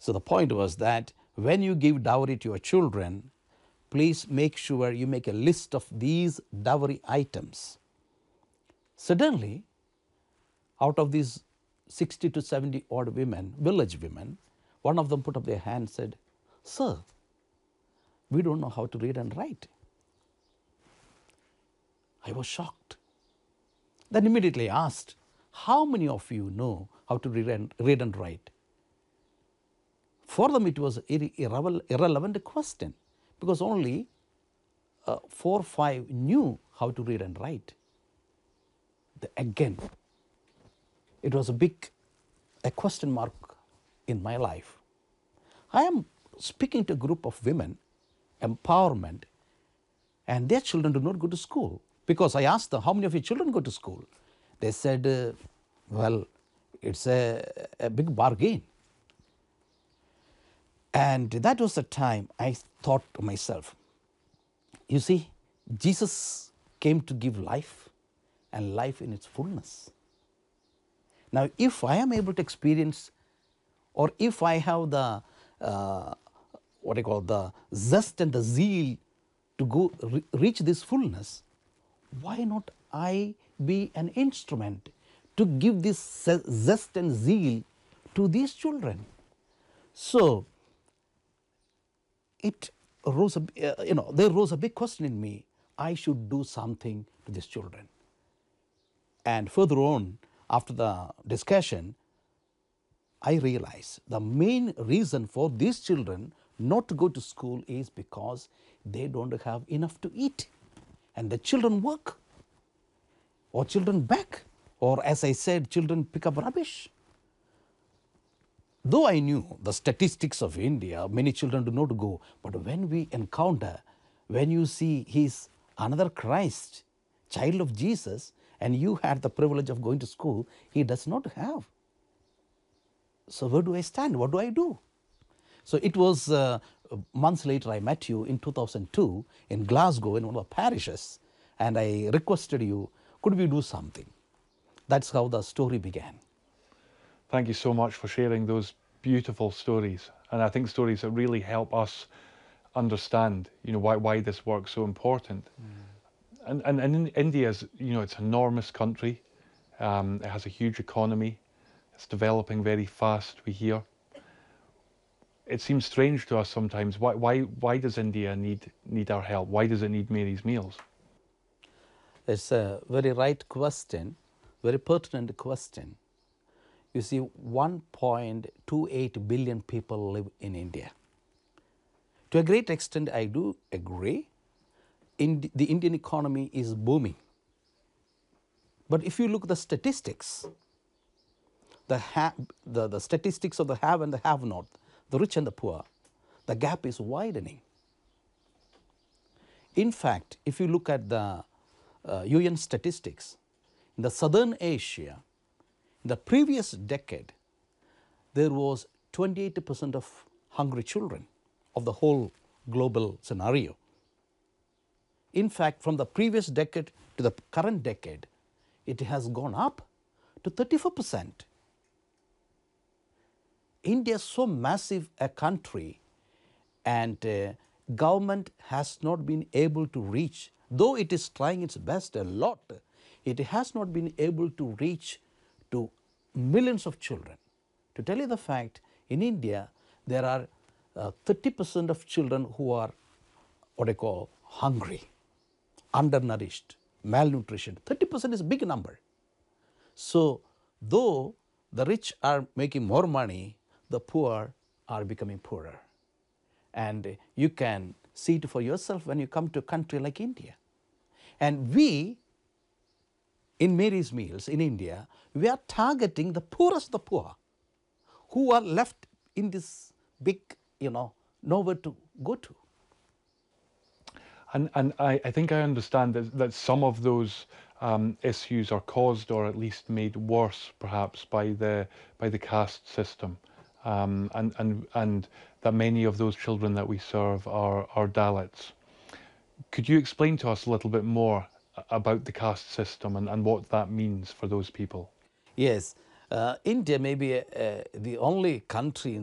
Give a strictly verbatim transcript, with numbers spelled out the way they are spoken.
So the point was that when you give dowry to your children, please make sure you make a list of these dowry items. Suddenly, out of these sixty to seventy odd women, village women, one of them put up their hand and said, "Sir, we don't know how to read and write." I was shocked. Then immediately asked, "How many of you know how to read and, read and write?" For them it was an irre irrelevant question, because only uh, four or five knew how to read and write. The, again, it was a big a question mark in my life. I am speaking to a group of women, empowerment, and their children do not go to school. Because I asked them, "How many of your children go to school?" They said, uh, "Well, it's a, a big bargain." And that was the time I thought to myself, you see, Jesus came to give life, and life in its fullness. Now, if I am able to experience, or if I have the, uh, what I call the zest and the zeal to go re reach this fullness, why not I be an instrument to give this zest and zeal to these children? So it rose, a, uh, you know, there rose a big question in me. I should do something to these children. And further on, after the discussion, I realized the main reason for these children not to go to school is because they don't have enough to eat. And the children work, or children beg, or as I said, children pick up rubbish. Though I knew the statistics of India, many children do not go, but when we encounter, when you see he's another Christ, child of Jesus, and you had the privilege of going to school, he does not have. So where do I stand? What do I do? So it was uh, months later I met you in two thousand two in Glasgow in one of the parishes, and I requested you, could we do something? That's how the story began. Thank you so much for sharing those beautiful stories, and I think stories that really help us understand, you know, why why this work's so important. Mm. And, and and in India's, you know, it's an enormous country. Um, it has a huge economy. It's developing very fast, we hear. It seems strange to us sometimes. Why why why does India need need our help? Why does it need Mary's Meals? It's a very right question, very pertinent question. You see, one point two eight billion people live in India. To a great extent, I do agree. In the Indian economy is booming. But if you look at the statistics, the, ha the, the statistics of the have and the have not, the rich and the poor, the gap is widening. In fact, if you look at the uh, U N statistics, in the Southern Asia, in the previous decade, there was twenty-eight percent of hungry children of the whole global scenario. In fact, from the previous decade to the current decade, it has gone up to thirty-four percent. India is so massive a country, and uh, government has not been able to reach, though it is trying its best a lot, it has not been able to reach to millions of children. To tell you the fact, in India, there are uh, thirty percent of children who are what I call hungry, undernourished, malnutrition. thirty percent is a big number. So, though the rich are making more money, the poor are becoming poorer. And you can see it for yourself when you come to a country like India. And we, in Mary's Meals in India, we are targeting the poorest of the poor, who are left in this big, you know, nowhere to go to. And, and I, I think I understand that, that some of those um, issues are caused, or at least made worse, perhaps, by the, by the caste system. Um, and, and, and that many of those children that we serve are, are Dalits. Could you explain to us a little bit more about the caste system and, and what that means for those people? Yes, uh, India may be uh, the only country in